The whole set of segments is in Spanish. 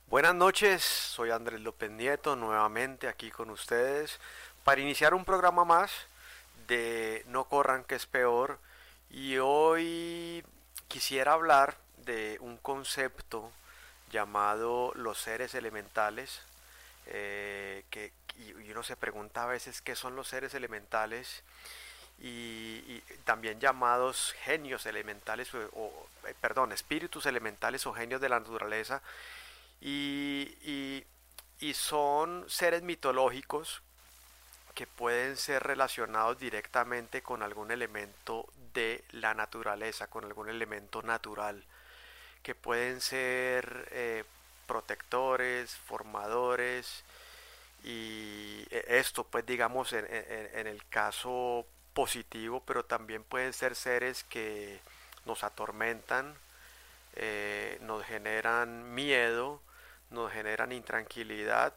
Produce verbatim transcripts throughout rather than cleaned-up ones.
Buenas noches, soy Andrés López Nieto, nuevamente aquí con ustedes para iniciar un programa más de No corran que es peor. Y hoy quisiera hablar de un concepto llamado los seres elementales, eh, que y uno se pregunta a veces qué son los seres elementales y, y también llamados genios elementales o, o, eh, perdón, espíritus elementales o genios de la naturaleza y, y, y son seres mitológicos que pueden ser relacionados directamente con algún elemento de la naturaleza, con algún elemento natural, que pueden ser eh, protectores, formadores, y esto pues digamos en, en, en el caso positivo, pero también pueden ser seres que nos atormentan, eh, nos generan miedo, nos generan intranquilidad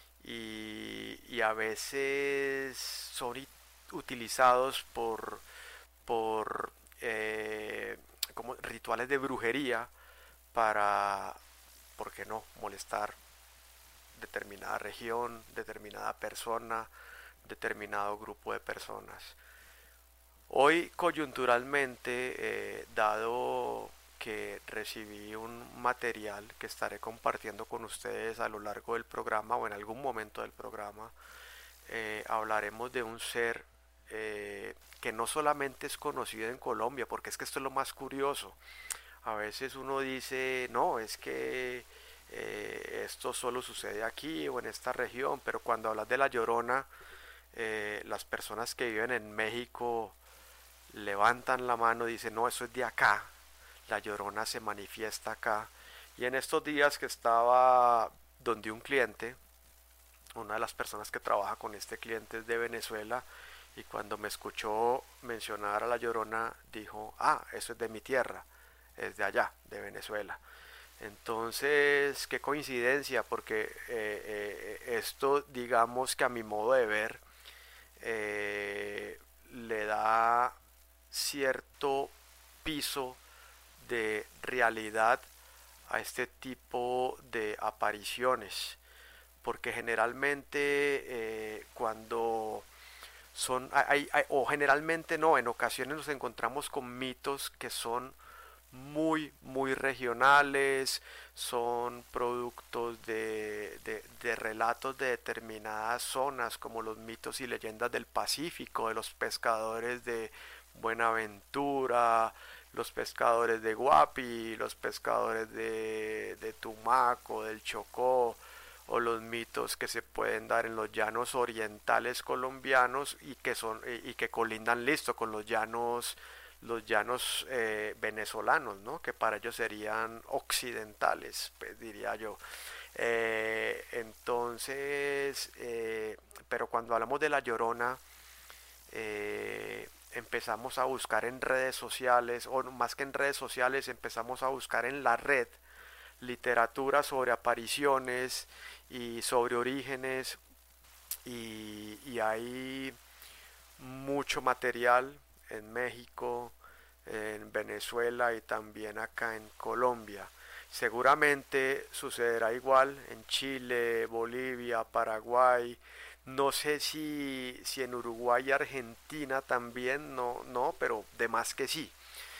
y, y a veces son utilizados por, por eh, como rituales de brujería para, ¿por qué no?, molestar determinada región, determinada persona, determinado grupo de personas. Hoy coyunturalmente, eh, dado que recibí un material que estaré compartiendo con ustedes a lo largo del programa o en algún momento del programa, eh, hablaremos de un ser eh, que no solamente es conocido en Colombia, porque es que esto es lo más curioso. A veces uno dice, no, es que eh, esto solo sucede aquí o en esta región, pero cuando hablas de la Llorona, eh, las personas que viven en México levantan la mano y dicen, no, eso es de acá, la Llorona se manifiesta acá. Y en estos días que estaba donde un cliente, una de las personas que trabaja con este cliente es de Venezuela, y cuando me escuchó mencionar a la Llorona dijo, ah, eso es de mi tierra, es de allá, de Venezuela. Entonces, qué coincidencia, porque eh, eh, esto, digamos que a mi modo de ver, eh, le da cierto piso de realidad a este tipo de apariciones, porque generalmente eh, cuando son, hay, hay, o generalmente no, en ocasiones nos encontramos con mitos que son muy, muy regionales, son productos de, de, de, relatos de determinadas zonas, como los mitos y leyendas del Pacífico, de los pescadores de Buenaventura, los pescadores de Guapi, los pescadores de, de Tumaco, del Chocó, o los mitos que se pueden dar en los llanos orientales colombianos y que son y que colindan listo con los llanos los llanos eh, venezolanos, ¿no?, que para ellos serían occidentales, pues, diría yo. Eh, entonces, eh, pero cuando hablamos de la Llorona, eh, empezamos a buscar en redes sociales, o más que en redes sociales, empezamos a buscar en la red literatura sobre apariciones y sobre orígenes, y, y hay mucho material en México, en Venezuela y también acá en Colombia. Seguramente sucederá igual en Chile, Bolivia, Paraguay. No sé si, si en Uruguay y Argentina también, no, no, pero de más que sí.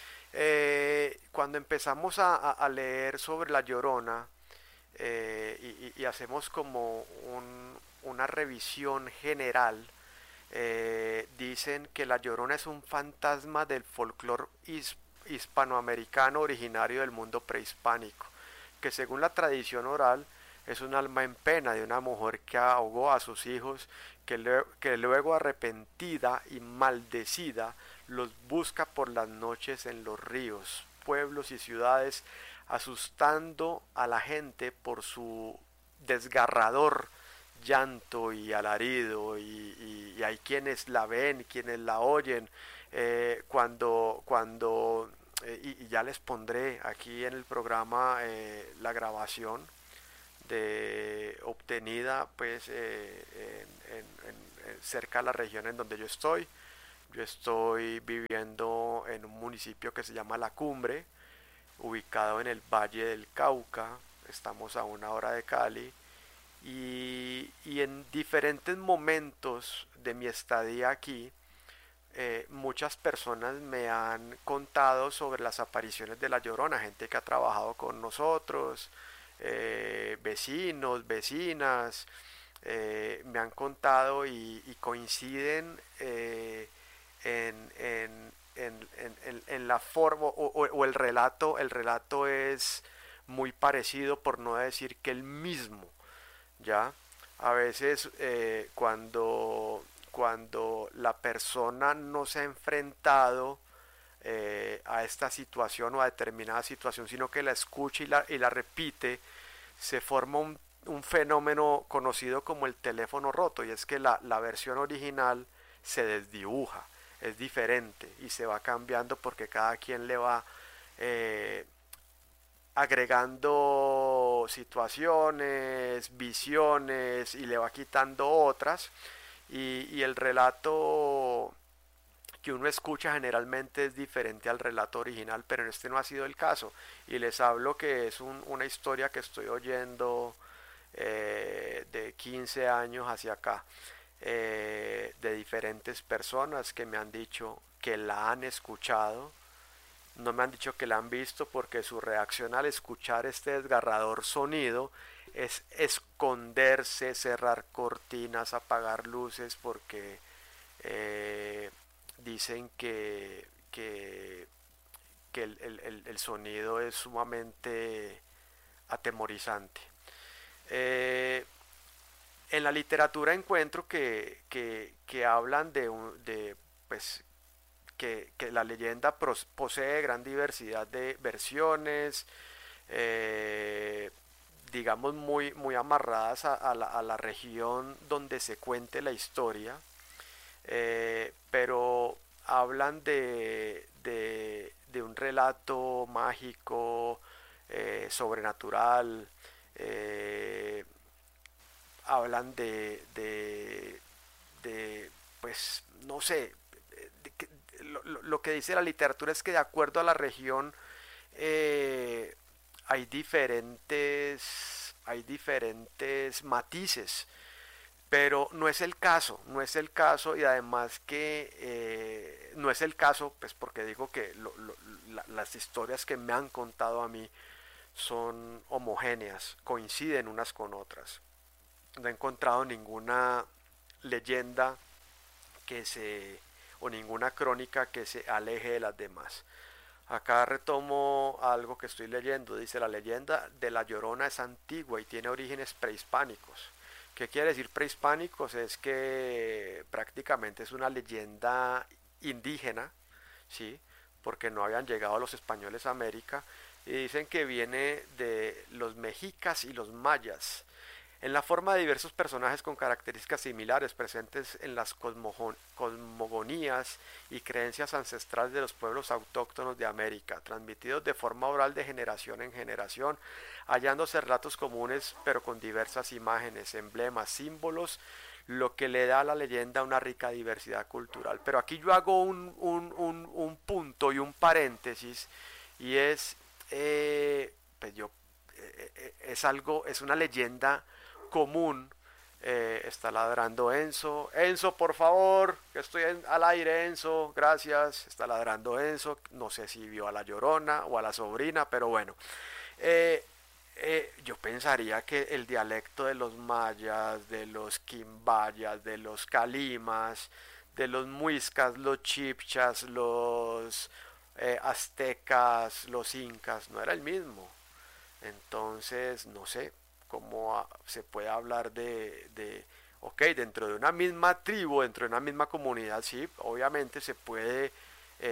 Eh, cuando empezamos a, a, a, leer sobre La Llorona, eh, y, y, hacemos como un, una revisión general, eh, dicen que la Llorona es un fantasma del folclore his hispanoamericano originario del mundo prehispánico, que según la tradición oral es un alma en pena de una mujer que ahogó a sus hijos, que, le que luego arrepentida y maldecida los busca por las noches en los ríos, pueblos y ciudades, asustando a la gente por su desgarrador llanto y alarido, y, y, y hay quienes la ven, quienes la oyen, eh, cuando, cuando eh, y, y, ya les pondré aquí en el programa eh, la grabación de obtenida pues eh, en, en, en, cerca de la región en donde yo estoy. Yo estoy viviendo en un municipio que se llama La Cumbre, ubicado en el Valle del Cauca, estamos a una hora de Cali, y, y en diferentes momentos de mi estadía aquí, eh, muchas personas me han contado sobre las apariciones de La Llorona, gente que ha trabajado con nosotros, eh, vecinos, vecinas, eh, me han contado y, y coinciden eh, en, en, en, en, en la forma o, o, o, el relato, el relato es muy parecido, por no decir que el mismo, ¿ya? A veces eh, cuando, cuando la persona no se ha enfrentado eh, a esta situación o a determinada situación, sino que la escucha y la, y la repite, se forma un, un fenómeno conocido como el teléfono roto, y es que la, la versión original se desdibuja, es diferente y se va cambiando porque cada quien le va eh, agregando situaciones, visiones y le va quitando otras, y, y el relato que uno escucha generalmente es diferente al relato original, pero en este no ha sido el caso. Y les hablo que es un, una historia que estoy oyendo eh, de quince años hacia acá, eh, de diferentes personas que me han dicho que la han escuchado. No me han dicho que la han visto porque su reacción al escuchar este desgarrador sonido es esconderse, cerrar cortinas, apagar luces, porque eh, dicen que, que, que el, el, el, sonido es sumamente atemorizante. Eh, en la literatura encuentro que, que, que hablan de, un, de pues, que, que, la leyenda posee gran diversidad de versiones, eh, digamos muy, muy amarradas a, a, la, a, la, región donde se cuente la historia, eh, pero hablan de, de, de, un relato mágico, eh, sobrenatural, eh, hablan de, de, de, pues, no sé, de, de, lo, lo, que dice la literatura es que de acuerdo a la región eh, hay diferentes, hay diferentes matices, pero no es el caso, no es el caso, y además que eh, no es el caso, pues porque digo que lo, lo, la, las historias que me han contado a mí son homogéneas, coinciden unas con otras. No he encontrado ninguna leyenda que se o ninguna crónica que se aleje de las demás. Acá retomo algo que estoy leyendo. Dice: la leyenda de la Llorona es antigua y tiene orígenes prehispánicos. ¿Qué quiere decir prehispánicos? Es que prácticamente es una leyenda indígena, ¿sí? Porque no habían llegado los españoles a América, y dicen que viene de los mexicas y los mayas, en la forma de diversos personajes con características similares presentes en las cosmogonías y creencias ancestrales de los pueblos autóctonos de América, transmitidos de forma oral de generación en generación, hallándose relatos comunes pero con diversas imágenes, emblemas, símbolos, lo que le da a la leyenda una rica diversidad cultural. Pero aquí yo hago un, un, un, un punto y un paréntesis, y es, eh, pues yo, eh, es algo, es una leyenda común. Eh, está ladrando Enzo. Enzo, por favor, que estoy en, al aire, Enzo, gracias. Está ladrando Enzo. No sé si vio a la Llorona o a la sobrina, pero bueno. Eh, eh, yo pensaría que el dialecto de los mayas, de los quimbayas, de los calimas, de los muiscas, los chipchas, los eh, aztecas, los incas, no era el mismo. Entonces, no sé cómo se puede hablar de, de, ok, dentro de una misma tribu, dentro de una misma comunidad, sí, obviamente se puede eh,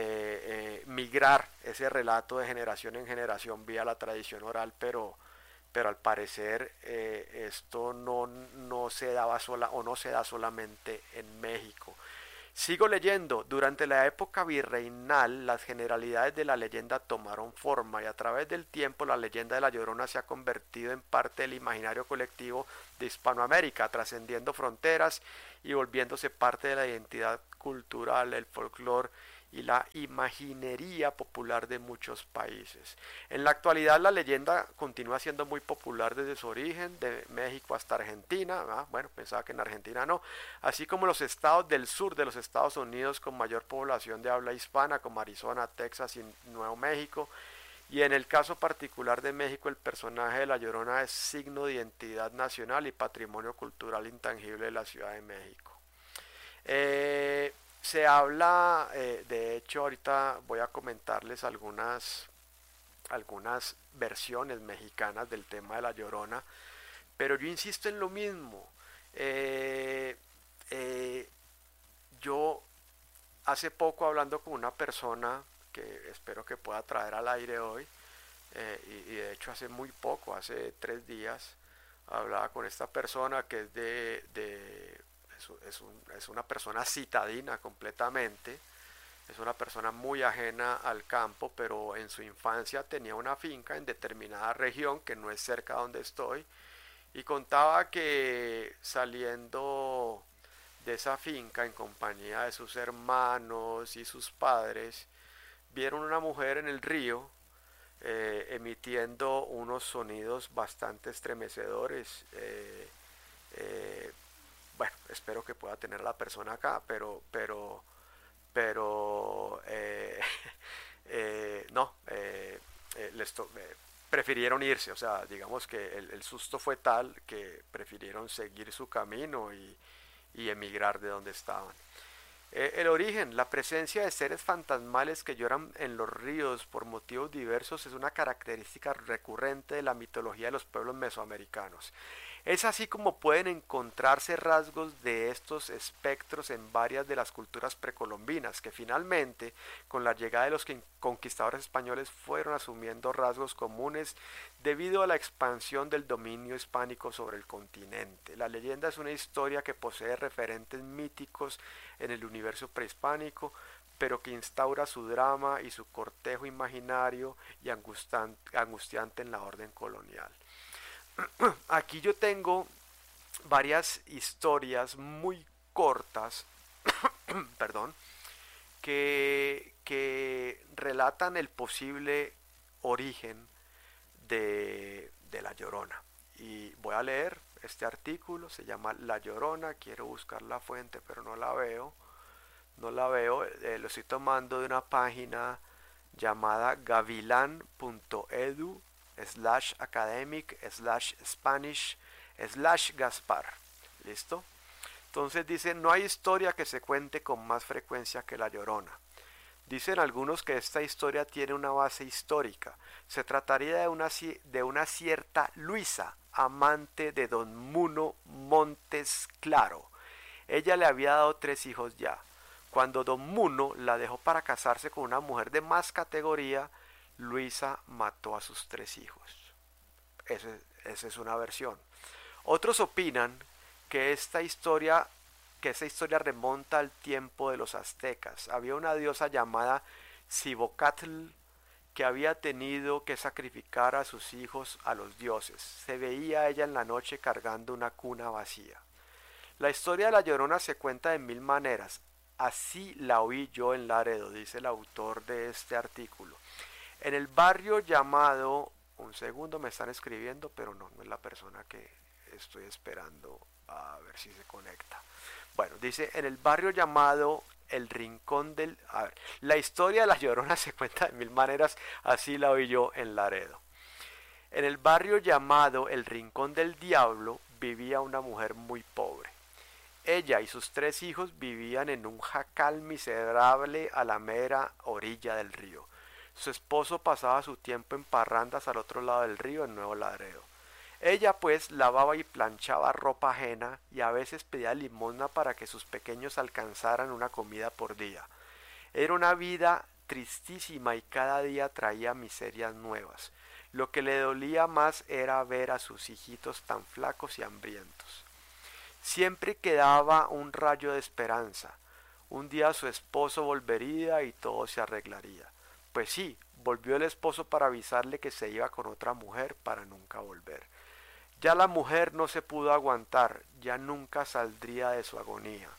eh, migrar ese relato de generación en generación vía la tradición oral, pero, pero al parecer eh, esto no, no se daba sola o no se da solamente en México. Sigo leyendo. Durante la época virreinal, las generalidades de la leyenda tomaron forma, y a través del tiempo la leyenda de la Llorona se ha convertido en parte del imaginario colectivo de Hispanoamérica, trascendiendo fronteras y volviéndose parte de la identidad cultural, el folclore y la imaginería popular de muchos países. En la actualidad la leyenda continúa siendo muy popular desde su origen, de México hasta Argentina, ah, bueno, pensaba que en Argentina no, así como los estados del sur de los Estados Unidos con mayor población de habla hispana, como Arizona, Texas y Nuevo México. Y en el caso particular de México, el personaje de La Llorona es signo de identidad nacional y patrimonio cultural intangible de la Ciudad de México. Eh, se habla, eh, de hecho, ahorita voy a comentarles algunas, algunas versiones mexicanas del tema de La Llorona, pero yo insisto en lo mismo. Eh, eh, yo hace poco hablando con una persona que espero que pueda traer al aire hoy, eh, y, y de hecho hace muy poco, hace tres días, hablaba con esta persona que es de, de es, es, un, es una persona citadina completamente, es una persona muy ajena al campo, pero en su infancia tenía una finca en determinada región que no es cerca de donde estoy, y contaba que saliendo de esa finca en compañía de sus hermanos y sus padres, vieron una mujer en el río, eh, emitiendo unos sonidos bastante estremecedores. Eh, eh, bueno, espero que pueda tener la persona acá, pero, pero, pero, eh, eh, no, eh, eh, les to- eh, prefirieron irse, o sea, digamos que el, el susto fue tal que prefirieron seguir su camino y, y emigrar de donde estaban. Eh, el origen, la presencia de seres fantasmales que lloran en los ríos por motivos diversos es una característica recurrente de la mitología de los pueblos mesoamericanos. Es así como pueden encontrarse rasgos de estos espectros en varias de las culturas precolombinas, que finalmente, con la llegada de los conquistadores españoles, fueron asumiendo rasgos comunes debido a la expansión del dominio hispánico sobre el continente. La leyenda es una historia que posee referentes míticos en el universo prehispánico, pero que instaura su drama y su cortejo imaginario y angustiante en la orden colonial. Aquí yo tengo varias historias muy cortas, perdón, que, que relatan el posible origen de, de La Llorona. Y voy a leer este artículo, se llama La Llorona, quiero buscar la fuente pero no la veo, no la veo, eh, lo estoy tomando de una página llamada gavilan punto edu slash academic slash spanish slash gaspar. ¿Listo? Entonces dice, no hay historia que se cuente con más frecuencia que La Llorona. Dicen algunos que esta historia tiene una base histórica. Se trataría de una, de una cierta Luisa, amante de don Muno Montes Claro. Ella le había dado tres hijos ya. Cuando don Muno la dejó para casarse con una mujer de más categoría, Luisa mató a sus tres hijos. Esa, esa es una versión. Otros opinan que esta historia, que esta historia remonta al tiempo de los aztecas. Había una diosa llamada Cibocatl que había tenido que sacrificar a sus hijos a los dioses. Se veía a ella en la noche cargando una cuna vacía. La historia de La Llorona se cuenta de mil maneras. Así la oí yo en Laredo, dice el autor de este artículo. En el barrio llamado, un segundo me están escribiendo, pero no, no es la persona que estoy esperando a ver si se conecta. Bueno, dice, en el barrio llamado El Rincón del... A ver, la historia de La Llorona se cuenta de mil maneras, así la oí yo en Laredo. En el barrio llamado El Rincón del Diablo vivía una mujer muy pobre. Ella y sus tres hijos vivían en un jacal miserable a la mera orilla del río. Su esposo pasaba su tiempo en parrandas al otro lado del río en Nuevo Laredo. Ella pues lavaba y planchaba ropa ajena y a veces pedía limosna para que sus pequeños alcanzaran una comida por día. Era una vida tristísima y cada día traía miserias nuevas. Lo que le dolía más era ver a sus hijitos tan flacos y hambrientos. Siempre quedaba un rayo de esperanza. Un día su esposo volvería y todo se arreglaría. Pues sí, volvió el esposo para avisarle que se iba con otra mujer para nunca volver. Ya la mujer no se pudo aguantar, ya nunca saldría de su agonía.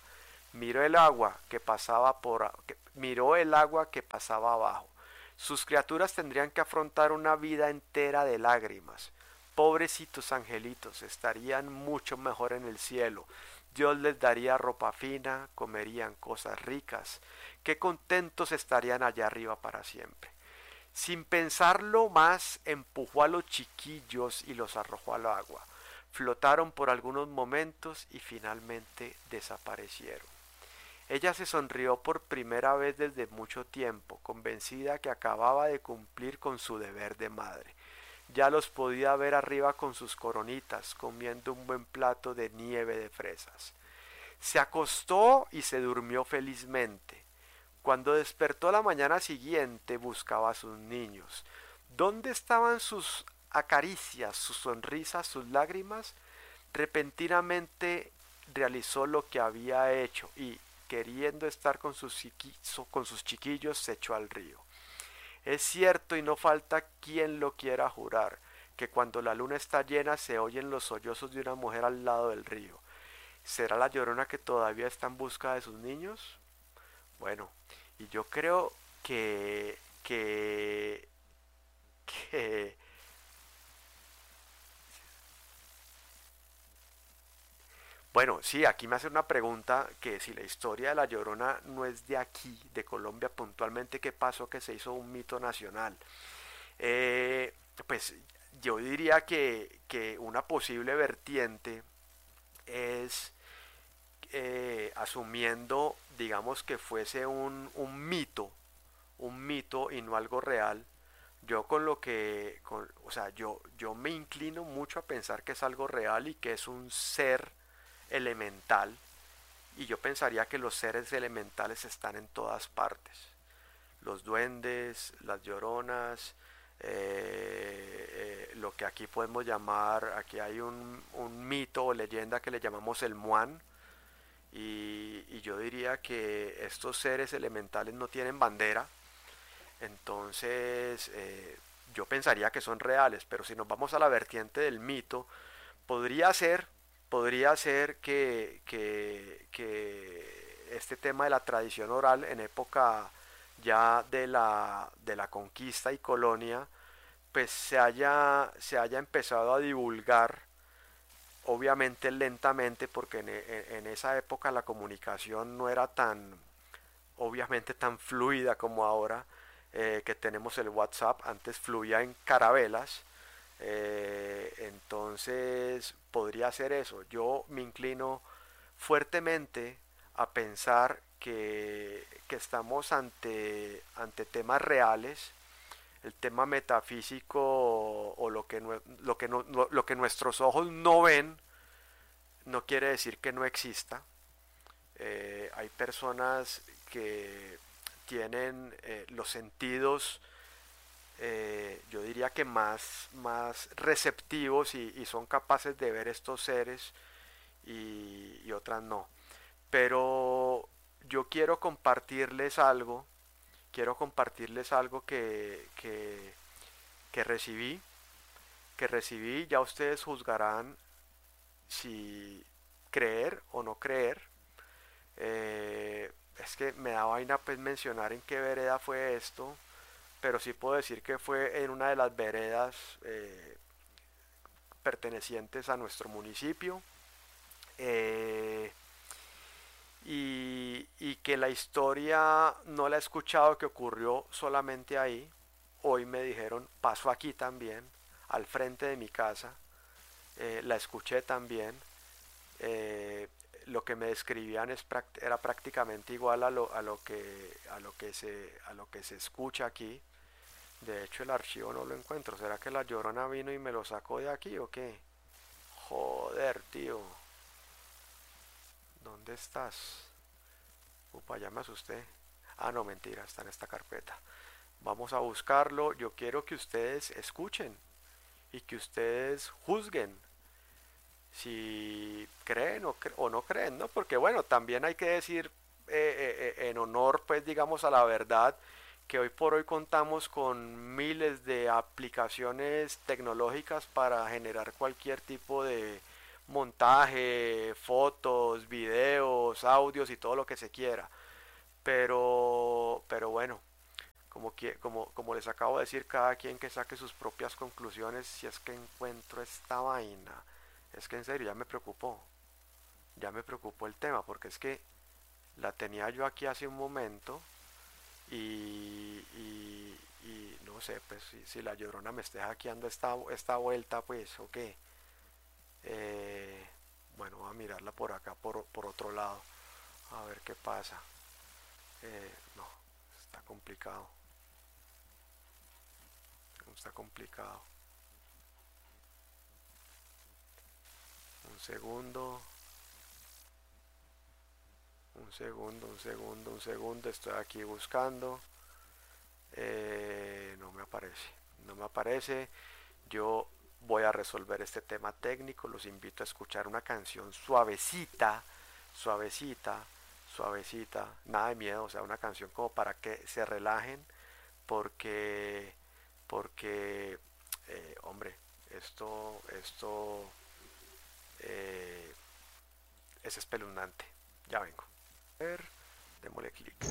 Miró el agua que pasaba por, a- que- miró el agua que pasaba abajo. Sus criaturas tendrían que afrontar una vida entera de lágrimas. Pobrecitos angelitos, estarían mucho mejor en el cielo. Dios les daría ropa fina, comerían cosas ricas. Qué contentos estarían allá arriba para siempre. Sin pensarlo más, empujó a los chiquillos y los arrojó al agua. Flotaron por algunos momentos y finalmente desaparecieron. Ella se sonrió por primera vez desde mucho tiempo, convencida que acababa de cumplir con su deber de madre. Ya los podía ver arriba con sus coronitas, comiendo un buen plato de nieve de fresas. Se acostó y se durmió felizmente. Cuando despertó la mañana siguiente buscaba a sus niños. ¿Dónde estaban sus acaricias, sus sonrisas, sus lágrimas? Repentinamente realizó lo que había hecho y, queriendo estar con sus, con sus chiquillos, se echó al río. Es cierto y no falta quien lo quiera jurar, que cuando la luna está llena se oyen los sollozos de una mujer al lado del río. ¿Será la Llorona que todavía está en busca de sus niños? Bueno, y yo creo que, que, que, bueno, sí, aquí me hace una pregunta que si la historia de la Llorona no es de aquí, de Colombia puntualmente, ¿qué pasó que se hizo un mito nacional? Eh, pues yo diría que, que una posible vertiente es eh, asumiendo, digamos, que fuese un, un mito, un mito y no algo real. Yo con lo que, con, o sea, yo, yo me inclino mucho a pensar que es algo real y que es un ser elemental, y yo pensaría que los seres elementales están en todas partes. Los duendes, las lloronas, eh, eh, lo que aquí podemos llamar, aquí hay un, un mito o leyenda que le llamamos el Muan, y, y yo diría que estos seres elementales no tienen bandera, entonces eh, yo pensaría que son reales, pero si nos vamos a la vertiente del mito, podría ser, podría ser que, que, que este tema de la tradición oral en época ya de la, de la conquista y colonia, pues se haya, se haya empezado a divulgar, obviamente lentamente, porque en, en, en esa época la comunicación no era tan, obviamente tan fluida como ahora, eh, que tenemos el WhatsApp. Antes fluía en carabelas, eh, entonces podría ser eso. Yo me inclino fuertemente a pensar que, que estamos ante, ante temas reales. El tema metafísico o lo que, lo, que no, lo que nuestros ojos no ven no quiere decir que no exista. Eh, hay personas que tienen eh, los sentidos, eh, yo diría que más, más receptivos, y, y son capaces de ver estos seres, y, y otras no. Pero yo quiero compartirles algo, quiero compartirles algo que, que, que recibí, que recibí, ya ustedes juzgarán si creer o no creer. Eh, es que me da vaina pues mencionar en qué vereda fue esto, pero sí puedo decir que fue en una de las veredas eh, pertenecientes a nuestro municipio, eh, y, y que la historia no la he escuchado que ocurrió solamente ahí. Hoy me dijeron, pasó aquí también, al frente de mi casa, eh, la escuché también. eh, lo que me describían es, era prácticamente igual a lo, a lo que a lo que se a lo que se escucha aquí. De hecho el archivo no lo encuentro. ¿Será que la Llorona vino y me lo sacó de aquí o qué? Joder, tío. ¿Dónde estás? Upa, ya me asusté. Ah, no, mentira, está en esta carpeta. Vamos a buscarlo. Yo quiero que ustedes escuchen y que ustedes juzguen si creen o, cre o no creen, ¿no? Porque bueno, también hay que decir eh, eh, en honor, pues digamos, a la verdad, que hoy por hoy contamos con miles de aplicaciones tecnológicas para generar cualquier tipo de montaje, fotos, videos, audios y todo lo que se quiera. Pero, pero bueno, como, que, como, como les acabo de decir, cada quien que saque sus propias conclusiones si es que encuentro esta vaina. Es que en serio ya me preocupó, ya me preocupó el tema, porque es que la tenía yo aquí hace un momento y, y, y no sé, pues si, si la Llorona me esté hackeando esta, esta vuelta, pues o qué. Eh, bueno, voy a mirarla por acá, por, por otro lado, a ver qué pasa. Eh, no, está complicado, está complicado. Un segundo, un segundo, un segundo, un segundo, estoy aquí buscando. Eh, no me aparece, no me aparece. Yo voy a resolver este tema técnico. Los invito a escuchar una canción suavecita, suavecita, suavecita, nada de miedo, o sea, una canción como para que se relajen, porque, porque, eh, hombre, esto, esto eh, es espeluznante. Ya vengo. A ver, démosle clic.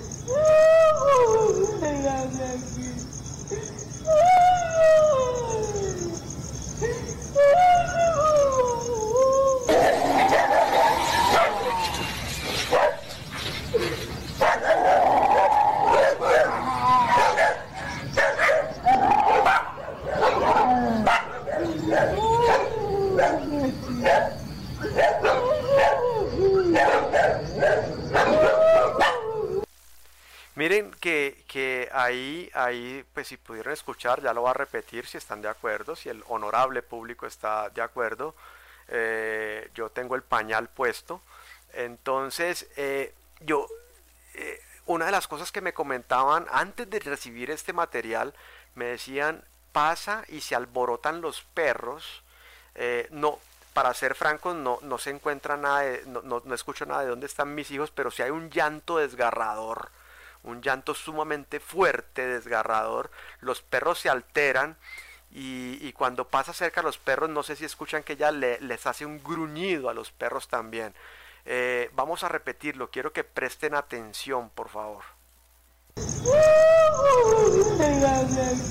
Miren que, que ahí, ahí, pues si pudieron escuchar, ya lo voy a repetir si están de acuerdo, si el honorable público está de acuerdo. Eh, yo tengo el pañal puesto. Entonces, eh, yo, eh, una de las cosas que me comentaban antes de recibir este material, me decían, pasa y se alborotan los perros. Eh, no, para ser francos, no, no se encuentra nada, de, no, no, no escucho nada de dónde están mis hijos, pero sí hay un llanto desgarrador, un llanto sumamente fuerte, desgarrador. Los perros se alteran y, y cuando pasa cerca a los perros, no sé si escuchan que ella le, les hace un gruñido a los perros también. Eh, vamos a repetirlo, quiero que presten atención, por favor.